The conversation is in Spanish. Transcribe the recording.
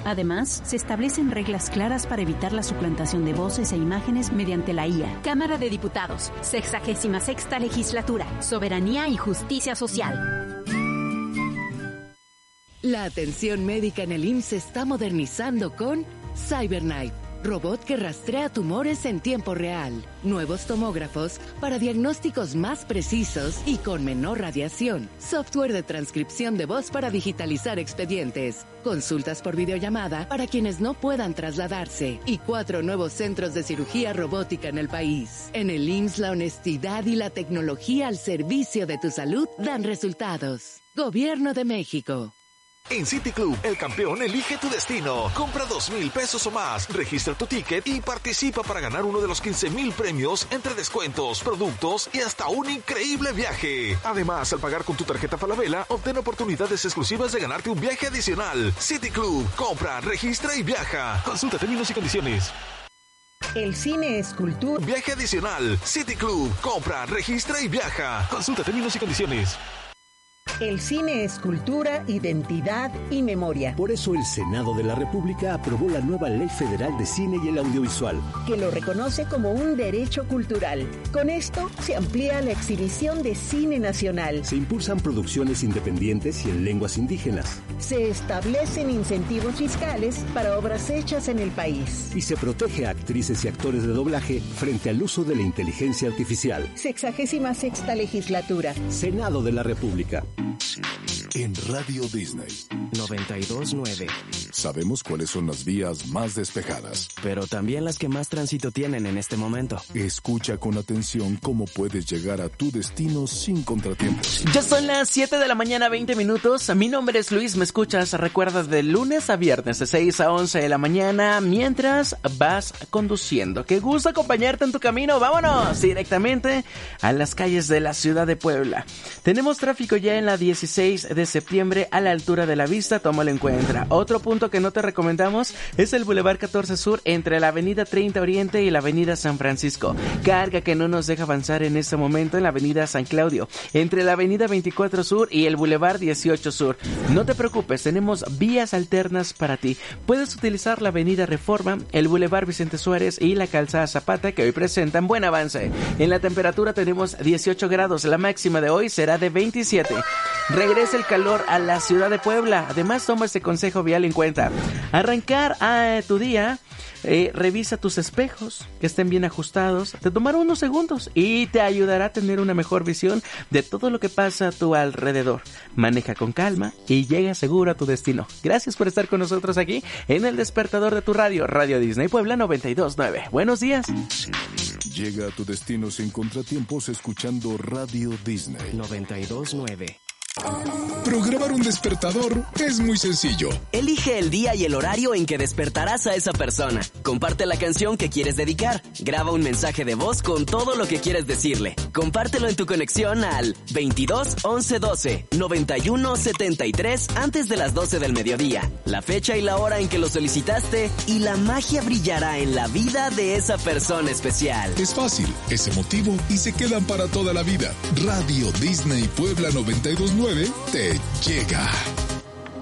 Además, se establecen reglas claras para evitar la suplantación de voces e imágenes mediante la IA. Cámara de Diputados, 66ª Legislatura, Soberanía y Justicia Social. La atención médica en el IMSS se está modernizando con CyberKnife, robot que rastrea tumores en tiempo real. Nuevos tomógrafos para diagnósticos más precisos y con menor radiación. Software de transcripción de voz para digitalizar expedientes. Consultas por videollamada para quienes no puedan trasladarse. Y 4 nuevos centros de cirugía robótica en el país. En el IMSS, la honestidad y la tecnología al servicio de tu salud dan resultados. Gobierno de México. En City Club, el campeón elige tu destino. Compra 2,000 pesos o más, registra tu ticket y participa para ganar uno de los 15,000 premios entre descuentos, productos y hasta un increíble viaje. Además, al pagar con tu tarjeta Falabella, obtén oportunidades exclusivas de ganarte un viaje adicional. City Club, compra, registra y viaja. Consulta términos y condiciones. El cine es cultura. Viaje adicional. City Club, compra, registra y viaja. Consulta términos y condiciones. El cine es cultura, identidad y memoria. Por eso el Senado de la República aprobó la nueva Ley Federal de Cine y el Audiovisual, que lo reconoce como un derecho cultural. Con esto se amplía la exhibición de cine nacional. Se impulsan producciones independientes y en lenguas indígenas. Se establecen incentivos fiscales para obras hechas en el país. Y se protege a actrices y actores de doblaje frente al uso de la inteligencia artificial. 66ª Legislatura. Senado de la República. En Radio Disney 92.9 sabemos cuáles son las vías más despejadas, pero también las que más tránsito tienen en este momento. Escucha con atención cómo puedes llegar a tu destino sin contratiempos. Ya son las 7 de la mañana, 20 minutos. Mi nombre es Luis, me escuchas, recuerda, de lunes a viernes de 6 a 11 de la mañana mientras vas conduciendo. Qué gusto acompañarte en tu camino. Vámonos directamente a las calles de la ciudad de Puebla. Tenemos tráfico ya en la 16 de septiembre a la altura de la Vista, tómalo en cuenta. Otro punto que no te recomendamos es el Boulevard 14 Sur entre la avenida 30 Oriente y la avenida San Francisco. Carga que no nos deja avanzar en este momento en la avenida San Claudio, entre la avenida 24 Sur y el Boulevard 18 Sur. No te preocupes, tenemos vías alternas para ti. Puedes utilizar la avenida Reforma, el Boulevard Vicente Suárez y la calzada Zapata, que hoy presentan buen avance. En la temperatura tenemos 18 grados, la máxima de hoy será de 27. Regresa el calor a la ciudad de Puebla. Además, toma este consejo vial en cuenta. Arrancar a tu día, revisa tus espejos, que estén bien ajustados. Te tomará unos segundos y te ayudará a tener una mejor visión de todo lo que pasa a tu alrededor. Maneja con calma y llega seguro a tu destino. Gracias por estar con nosotros aquí en el despertador de tu radio, Radio Disney Puebla 92.9. Buenos días. Llega a tu destino sin contratiempos escuchando Radio Disney 92.9. Programar un despertador es muy sencillo. Elige el día y el horario en que despertarás a esa persona. Comparte la canción que quieres dedicar. Graba un mensaje de voz con todo lo que quieres decirle. Compártelo en tu conexión al 22 11 12 91 73 antes de las 12 del mediodía. La fecha y la hora en que lo solicitaste y la magia brillará en la vida de esa persona especial. Es fácil, es emotivo y se quedan para toda la vida. Radio Disney Puebla 92.9 te llega.